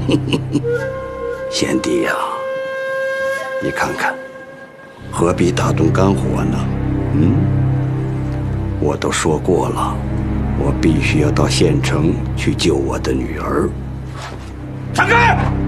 贤弟呀，你看看，何必大动肝火呢？我都说过了，我必须要到县城去救我的女儿。 闪开！